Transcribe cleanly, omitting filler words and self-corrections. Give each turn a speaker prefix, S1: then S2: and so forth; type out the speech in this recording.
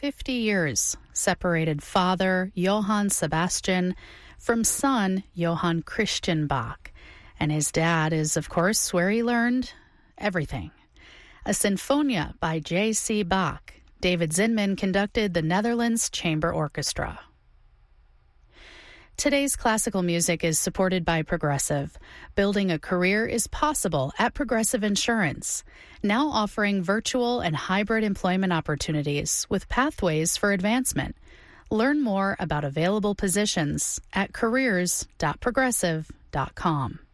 S1: 50 years separated father Johann Sebastian from son Johann Christian Bach. And his dad is, of course, where he learned everything. A Sinfonia by J.C. Bach. David Zinman conducted the Netherlands Chamber Orchestra. Today's classical music is supported by Progressive. Building a career is possible at Progressive Insurance, now offering virtual and hybrid employment opportunities with pathways for advancement. Learn more about available positions at careers.progressive.com.